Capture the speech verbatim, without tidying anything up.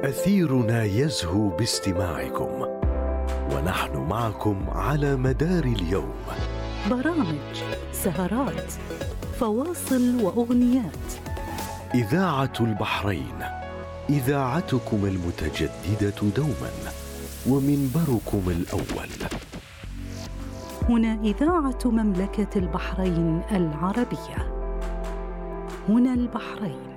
أثيرنا يزهو باستماعكم، ونحن معكم على مدار اليوم. برامج، سهرات، فواصل وأغنيات. إذاعة البحرين، إذاعتكم المتجددة دوما ومنبركم الأول. هنا إذاعة مملكة البحرين العربية. هنا البحرين.